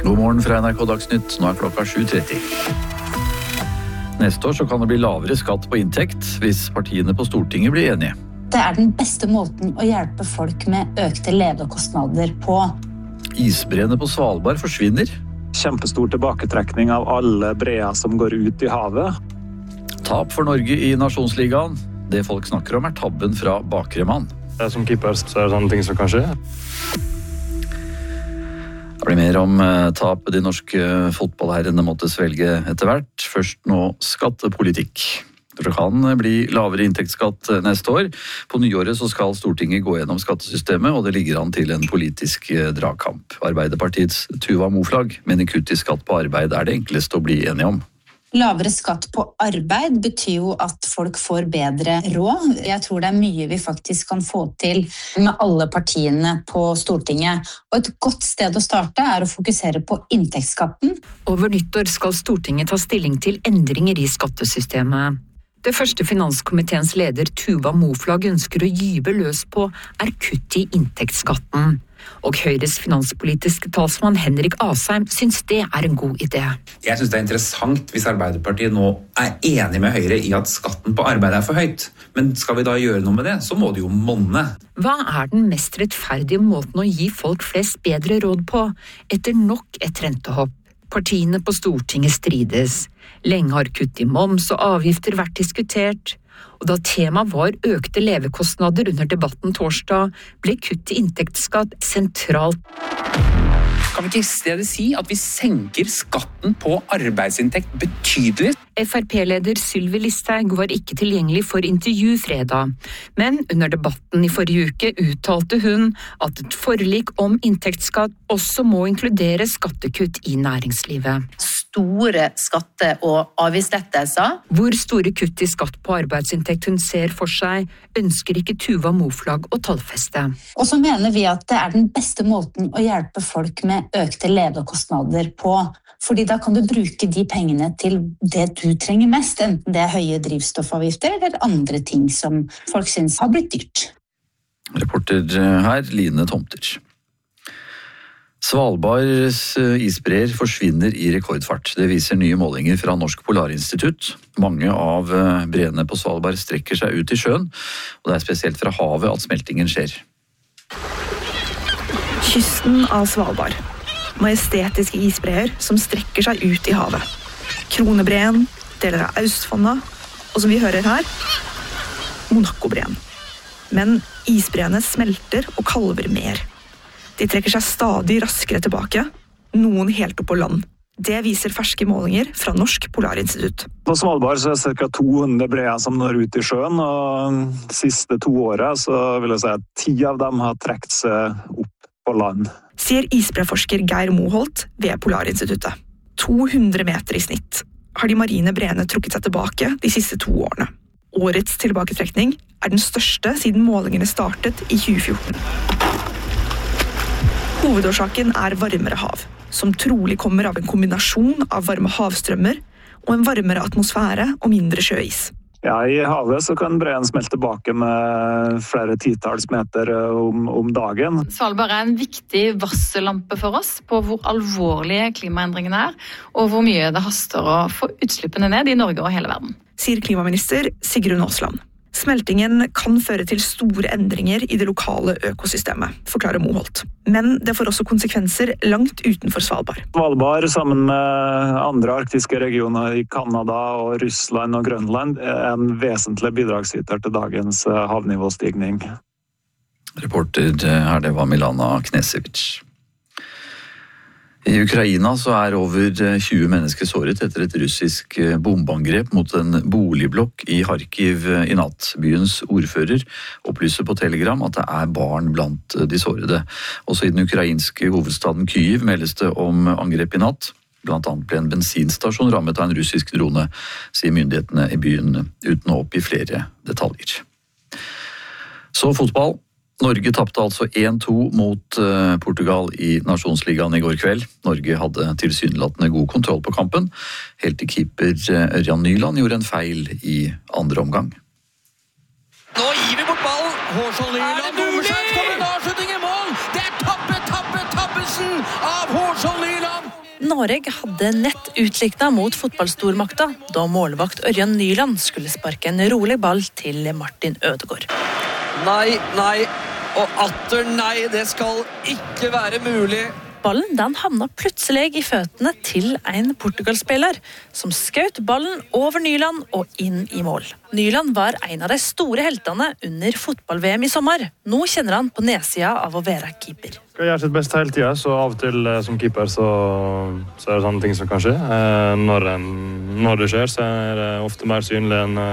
God morgen fra NRK Dagsnytt, nå klokka 7:30. Neste år så kan det bli lavere skatt på inntekt hvis partiene på Stortinget blir enige. Det den beste måten å hjelpe folk med økte levekostnader på. Isbreene på Svalbard forsvinner. Kjempestor tilbaketrekning av alle breer som går ut i havet. Tap for Norge i Nasjonsligaen. Det folk snakker om tabben fra bakre mann. Som keeper så det sånne ting som kan skje. Det blir mer om tap de norske fotballherrene måtte svelge etter hvert. Først nå skattepolitikk. Det kan bli lavere inntektsskatt neste år. På nyåret så skal Stortinget gå gjennom skattesystemet, og det ligger an til en politisk dragkamp. Arbeiderpartiets Tuva Moflag mener kutt i skatt på arbeid det enkleste å bli enige om. Lavere skatt på arbeid betyr jo at folk får bedre råd. Jeg tror det mye vi faktisk kan få til med alle partiene på Stortinget. Og et godt sted å starte å fokusere på inntektsskatten. Over nyttår skal Stortinget ta stilling til endringer i skattesystemet. Det første finanskomiteens leder Tuva Moflag ønsker å gyve løs på kutt i inntektsskatten. Og Høyres finanspolitiske talsmann Henrik Asheim syns det en god idé. Jeg synes det interessant hvis Arbeiderpartiet nå enig med Høyre i at skatten på arbeid for høyt. Men skal vi da gjøre noe med det, så må det jo monne. Hva den mest rettferdige måten å gi folk flest bedre råd på, etter nok et rentehopp? Partiene på Stortinget strides. Lenge har kutt i moms og avgifter vært diskutert. Og da temaet var økte levekostnader under debatten torsdag, ble kutt i inntektsskatt sentralt. Kan vi ikke i stedet si at vi senker skatten på arbeidsinntekt betydelig? FrP-leder Sylvi Listhaug var ikke tilgjengelig for intervju fredag, men under debatten i forrige uke uttalte hun at et forlik om inntektsskatt også må inkludere skattekutt i næringslivet. Store skatte- og avgiftslettelser. Hvor store kutt i skatt på arbeidsinntekt hun ser for seg, ønsker ikke Tuva Moflag å tallfeste. Og så mener vi at det den beste måten å hjelpe folk med økte levekostnader på. Fordi da kan du bruke de pengene til det du trenger mest, enten det høye drivstoffavgifter eller andre ting som folk synes har blitt dyrt. Reporter her, Line Tomter. Svalbards isbreer forsvinner i rekordfart. Det viser nye målinger fra Norsk Polarinstitutt. Mange av breene på Svalbard strekker seg ut i sjøen, og det spesielt fra havet at smeltingen skjer. Kysten av Svalbard. Majestetiske isbreer som strekker seg ut i havet. Kronebreen, deler av Austfonna, og som vi hører her, Monaco-breen. Men isbreene smelter og kalver mer. De trekker seg stadig raskere tilbake, noen helt opp på land. Det viser ferske målinger fra Norsk Polarinstitutt. På Svalbard så det ca. 200 breer som når ut i sjøen, og de siste 2 årene så vil jeg si at 10 av dem har trekt seg opp på land. Sier isbreforsker Geir Moholt ved Polarinstituttet. 200 meter i snitt har de marine breene trukket seg tilbake de siste 2 årene. Årets tilbaketrekning den største siden målingene startet i 2014. Hovedårsaken varmere hav, som trolig kommer av en kombinasjon av varme havstrømmer og en varmere atmosfære og mindre sjøis. Ja, i havet så kan breen smelte tilbake med flere titalls meter om dagen. Svalbard en viktig varsellampe for oss på hvor alvorlige klimaendringene og hvor mye det haster å få utslippene ned i Norge og hele verden. Sier klimaminister Sigrun Aasland. Smeltingen kan føre til store endringer i det lokale økosystemet, forklarer Moholt. Men det får også konsekvenser langt utenfor Svalbard. Svalbard sammen med andre arktiske regioner i Kanada og Russland og Grønland en vesentlig bidragsyter til dagens havnivåstigning. Reporter her, det var Milana Knesevic. I Ukraina så over 20 mennesker såret etter et russisk bombeangrep mot en boligblokk i Kharkiv i natt. Byens ordfører opplyser på Telegram at det barn blant de sårede. Også i den ukrainske hovedstaden Kyiv meldes det om angrep i natt. Blant annet ble en bensinstasjon rammet av en russisk drone, sier myndighetene i byen, uten å oppgi flere detaljer. Så fotball. Norge tapte altså 1-2 mot Portugal i Nasjonsligaen i går kveld. Norge hadde tilsynelatende god kontroll på kampen, helt til keeper Ørjan Nyland gjorde en feil i andre omgang. Nå gir vi bort ballen! Hårsvold Nyland kommer seg, kommer en avslutning i mål! Det Tappelsen av Hårsvold Nyland! Norge hadde nett utliknet mot fotballstormakta da målvakt Ørjan Nyland skulle sparke en rolig ball til Martin Ødegaard. Nei, og atter nei, det skal ikke være mulig. Ballen den havna plutselig i føttene til en Portugal-spiller, som skjøt ballen over Nyland og inn i mål. Nyland var en av de store heltene under fotball-VM i sommer. Nå kjenner han på nedsida av å være keeper. Skal gjøre sitt beste hele tiden, så av og til som keeper så er det sånne ting som kan skje. Når det skjer, så er det ofte mer synlig enn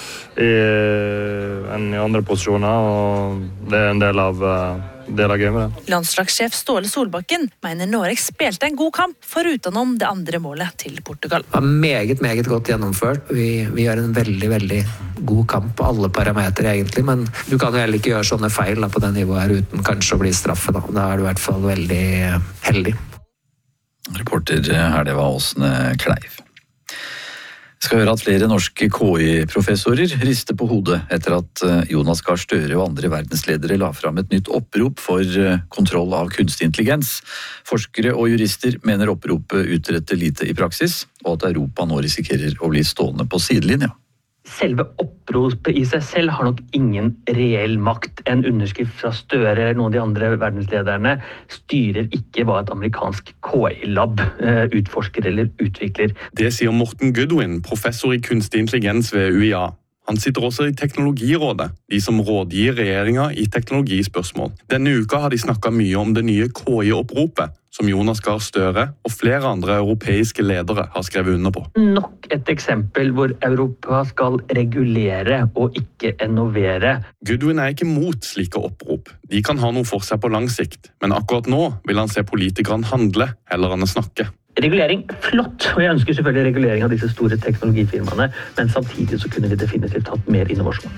i andre posisjoner, og det er en del av gamet. Landslagssjef Ståle Solbakken mener Norge spilte en god kamp forutenom det andre målet til Portugal. Det var meget godt gjennomført. Vi gjør en veldig god kamp på alle parametre egentlig, men du kan jo heller ikke gjøre sånne feil på det nivået her uten kanskje å bli straffet. Da er du i hvert fall veldig heldig. Reporter her, det var Åsne Kleiv. Vi skal høre at flere norske KI-professorer rister på hodet etter at Jonas Gahr Støre og andre verdensledere la fram et nytt opprop for kontroll av kunstig intelligens. Forskere og jurister mener oppropet utretter lite i praksis, og at Europa nå risikerer å bli stående på sidelinja. Selve oppropet i seg selv har nok ingen reell makt. En underskrift fra Støre eller noen av de andre verdenslederne styrer ikke hva et amerikansk KI-lab utforsker eller utvikler. Det sier Morten Goodwin, professor i kunstig intelligens ved UiA. Han sitter også i Teknologirådet, de som rådgir regjeringa i teknologispørsmål. Denne uka har de snakket mye om det nye KI-oppropet, som Jonas Gahr Støre og flere andre europeiske ledere har skrevet under på. Nok et eksempel hvor Europa skal regulere og ikke innovere. Goodwin er ikke mot slike opprop. De kan ha noe for seg på lang sikt, men akkurat nå vil han se politikerne handle heller enn å snakke. Regulering, flott, og jeg ønsker selvfølgelig regulering av disse store teknologifirmaene, men samtidig så kunne vi definitivt hatt mer innovasjon.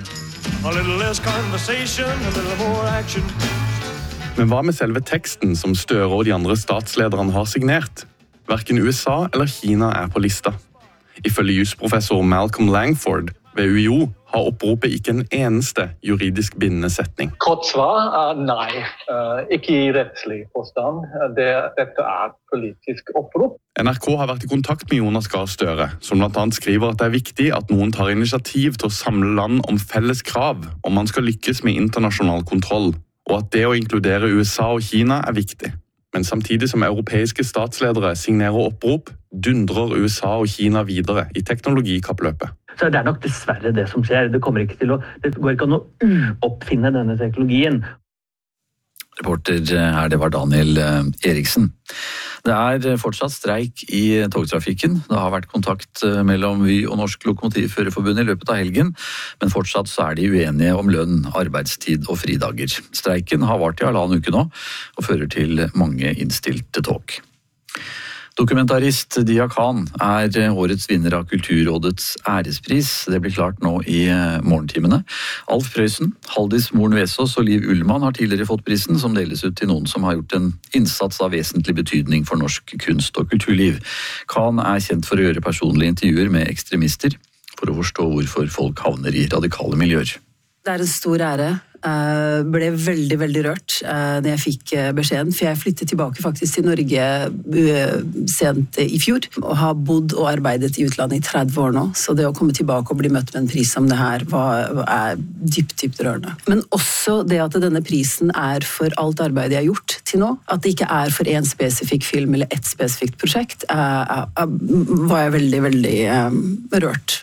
Men hva med selve teksten som Støre og de andre statslederne har signert? Hverken USA eller Kina er på lista. Ifølge jusprofessor Malcolm Langford ved UiO har oppropet ikke en eneste juridisk bindende setning. Kort svar nei, ikke i rettslig forstand. Dette er politisk opprop. NRK har vært i kontakt med Jonas Gahr Støre, som blant annet skriver at det er viktig at noen tar initiativ til å samle land om felles krav om man skal lykkes med internasjonal kontroll, og at det å inkludere USA og Kina er viktig. Men samtidig som europeiske statsledere signerer opprop, dundrer USA og Kina videre i teknologikappløpet. Så det er nok dessverre det som skjer. Det går ikke an å uoppfinne denne teknologien. Reporter her, det var Daniel Eriksen. Det er fortsatt streik i togtrafikken. Det har vært kontakt mellom Vy og Norsk Lokomotivførerforbund i løpet av helgen, men fortsatt så er de uenige om lønn, arbeidstid og fridager. Streiken har vart i 1,5 uke nå, og fører til mange innstilte tog. Dokumentarist Dia Khan er årets vinner av Kulturrådets ærespris. Det blir klart nå i morgentimene. Alf Prøysen, Haldis Moren Vesaas og Liv Ullmann har tidligere fått prisen, som deles ut til noen som har gjort en innsats av vesentlig betydning for norsk kunst og kulturliv. Khan er kjent for å gjøre personlige intervjuer med ekstremister, for å forstå hvorfor folk havner i radikale miljøer. Det er en stor ære. Ble veldig rørt når jeg fikk beskjeden, for jeg flyttet tilbake faktisk til Norge sent i fjor, og har bodd og arbeidet i utlandet i 30 år nå, så det å komme tilbake og bli møtt med en pris som det her er dypt rørende. Men også det at denne prisen er for alt arbeidet jeg har gjort til nå, at det ikke er for en spesifikk film eller et spesifikt prosjekt, var jeg veldig rørt.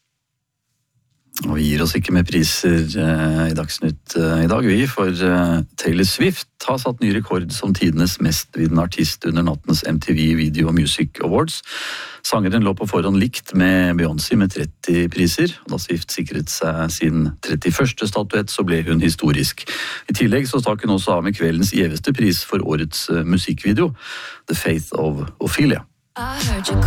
Og vi gir oss ikke med priser i Dagsnytt i dag, for Taylor Swift har satt ny rekord som tidenes mestvinnende artist under nattens MTV Video Music Awards. Sangeren lå på forhånd likt med Beyoncé med 30 priser, og da Swift sikret seg sin 31. statuett, så ble hun historisk. I tillegg så stakk hun også av med kveldens gjeveste pris for årets musikkvideo, The Faith of Ophelia.